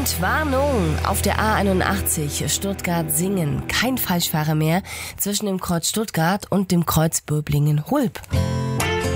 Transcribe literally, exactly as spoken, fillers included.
Entwarnung auf der A einundachtzig Stuttgart-Singen. Kein Falschfahrer mehr zwischen dem Kreuz Stuttgart und dem Kreuz Böblingen-Hulb.